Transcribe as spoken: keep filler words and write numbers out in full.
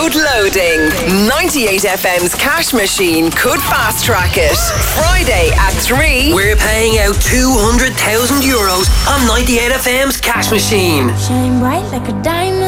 Load Loading. ninety-eight F M's cash machine could fast track it. Friday at three. We're paying out two hundred thousand euros on ninety-eight F M's cash machine. Shine bright like a diamond.